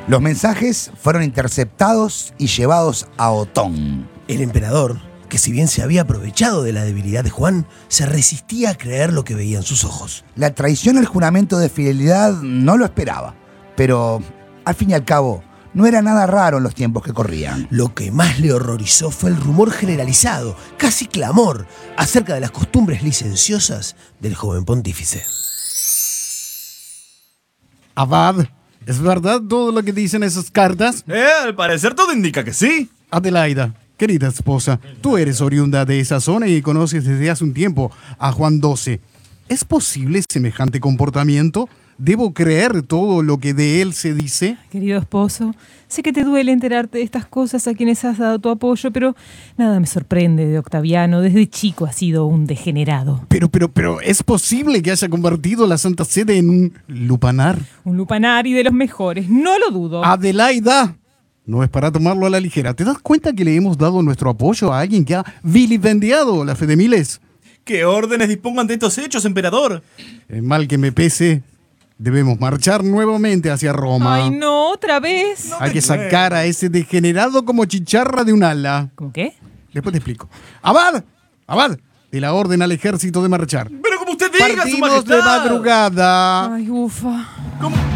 Los mensajes fueron interceptados y llevados a Otón. El emperador, que si bien se había aprovechado de la debilidad de Juan, se resistía a creer lo que veía en sus ojos. La traición al juramento de fidelidad no lo esperaba, pero al fin y al cabo no era nada raro en los tiempos que corrían. Lo que más le horrorizó fue el rumor generalizado, casi clamor, acerca de las costumbres licenciosas del joven pontífice. Abad, ¿es verdad todo lo que dicen esas cartas? Al parecer todo indica que sí. Adelaida, querida esposa, tú eres oriunda de esa zona y conoces desde hace un tiempo a Juan XII. ¿Es posible semejante comportamiento? ¿Debo creer todo lo que de él se dice? Querido esposo, sé que te duele enterarte de estas cosas a quienes has dado tu apoyo, pero nada me sorprende de Octaviano. Desde chico ha sido un degenerado. Pero, ¿es posible que haya convertido la Santa Sede en un lupanar? Un lupanar y de los mejores, no lo dudo. Adelaida, no es para tomarlo a la ligera. ¿Te das cuenta que le hemos dado nuestro apoyo a alguien que ha vilipendiado la fe de miles? ¿Qué órdenes dispongan de estos hechos, emperador? Mal que me pese, debemos marchar nuevamente hacia Roma. Ay, no, otra vez. Hay que sacar a ese degenerado como chicharra de un ala. ¿Cómo qué? Después te explico. ¡Abad! ¡Abad! De la orden al ejército de marchar. Pero como usted diga, su Partimos majestad. de madrugada. Ay, ufa. ¿Cómo?